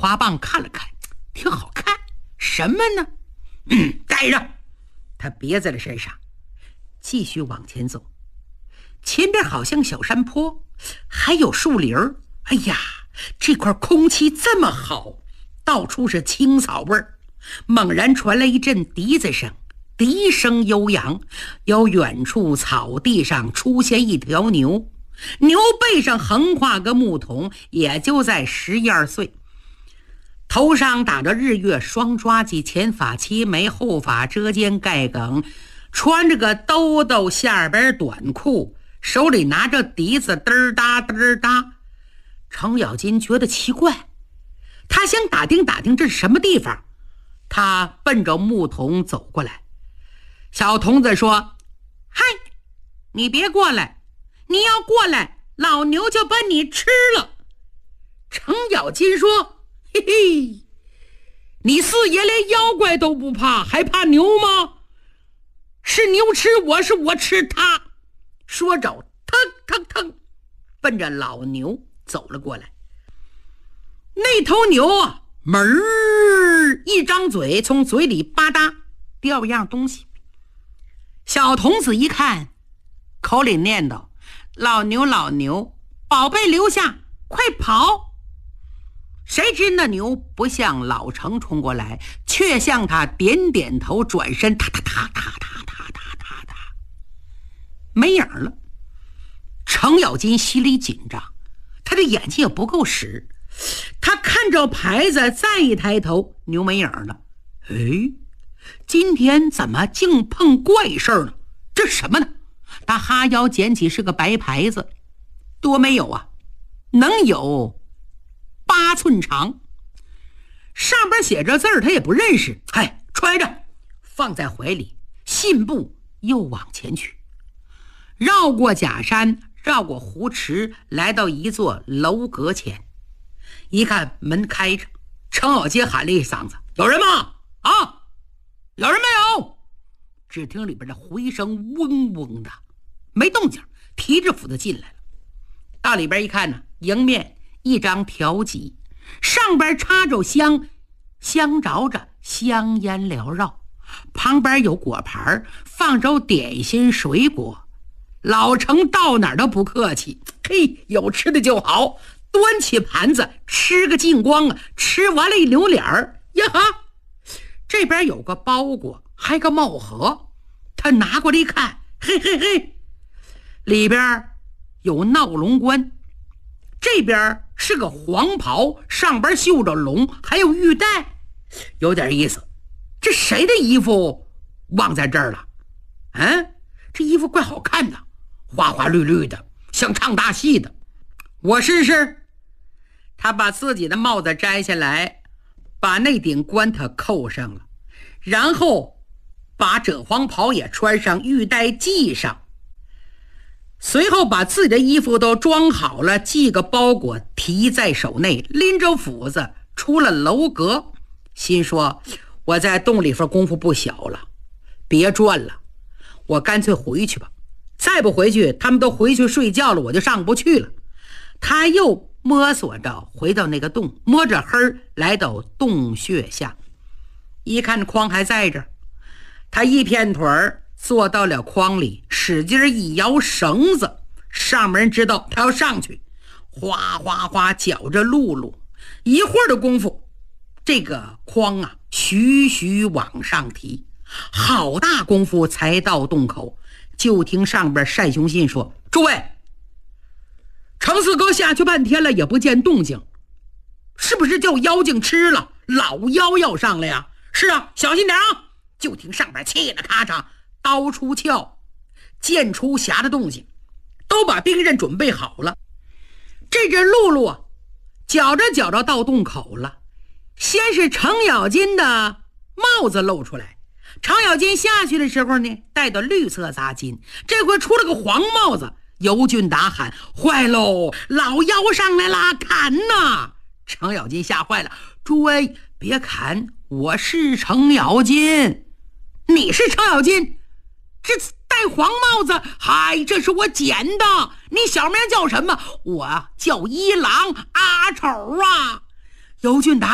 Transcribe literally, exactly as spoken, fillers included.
花棒看了看，挺好看，什么呢？嗯，带着。他别在了身上，继续往前走。前边好像小山坡，还有树林儿。哎呀，这块空气这么好，到处是青草味儿。猛然传来一阵笛子声，笛声悠扬，有远处草地上出现一条牛，牛背上横跨个牧童，也就在十一二岁，头上打着日月双抓髻，前发齐眉，后发遮肩盖梗，穿着个兜兜下边短裤，手里拿着笛子，嘚儿哒嘚儿哒。程咬金觉得奇怪，他想打听打听这是什么地方。他奔着牧童走过来，小童子说：嗨，你别过来，你要过来，老牛就把你吃了。程咬金说：嘿嘿，你四爷连妖怪都不怕，还怕牛吗？是牛吃我，是我吃他。说着腾腾腾奔着老牛走了过来。那头牛啊，门儿一张嘴，从嘴里吧嗒掉一样东西。小童子一看，口里念叨：老牛老牛，宝贝留下，快跑。谁知那牛不向老程冲过来，却向他点点头，转身哒哒哒哒哒哒哒哒哒，没影了。程咬金心里紧张，他的眼睛也不够使，他看着牌子，再一抬头，牛没影了。哎，今天怎么竟碰怪事儿呢？这什么呢？他哈腰捡起是个白牌子，多没有啊，能有八寸长，上边写着字儿，他也不认识。嗨，揣着放在怀里，信步又往前去，绕过假山，绕过湖池，来到一座楼阁前。一看门开着，程咬金喊了一嗓子：有人吗？啊，有人没有？只听里边的回声嗡嗡的，没动静，提着斧子进来了。到里边一看呢，迎面一张条几，上边插着香，香着着，香烟缭绕，旁边有果盘，放着点心水果。老程到哪儿都不客气，嘿，有吃的就好，端起盘子吃个净光啊！吃完了一扭脸儿，呀哈，这边有个包裹，还个帽盒，他拿过来一看，嘿嘿嘿，里边有闹龙冠，这边是个黄袍，上边绣着龙，还有玉带，有点意思。这谁的衣服忘在这儿了？嗯，这衣服怪好看的，花花绿绿的，像唱大戏的。我试试。他把自己的帽子摘下来，把那顶冠他扣上了，然后把这黄袍也穿上，玉带系上，随后把自己的衣服都装好了，系个包裹提在手内，拎着斧子出了楼阁，心说我在洞里边功夫不小了，别转了，我干脆回去吧，再不回去他们都回去睡觉了，我就上不去了。他又摸索着回到那个洞，摸着黑来到洞穴下，一看筐还在这儿，他一片腿儿坐到了筐里，使劲一摇绳子，上面人知道他要上去，哗哗哗搅着辘轳，一会儿的功夫，这个筐啊徐徐往上提，好大功夫才到洞口。就听上边单雄信说：诸位，程四哥下去半天了也不见动静，是不是叫妖精吃了？老妖要上来呀！是啊，小心点啊！就听上边气了咔嚓，刀出鞘，剑出匣的动静，都把兵刃准备好了。这阵辘轳搅着搅着到洞口了，先是程咬金的帽子露出来，程咬金下去的时候呢，戴的绿色杂巾，这回出了个黄帽子。尤俊达喊：坏喽，老妖上来了，砍呐！程咬金吓坏了：诸位别砍，我是程咬金。你是程咬金？这戴黄帽子，嗨，这是我捡的。你小名叫什么？我叫一郎阿丑啊。尤俊达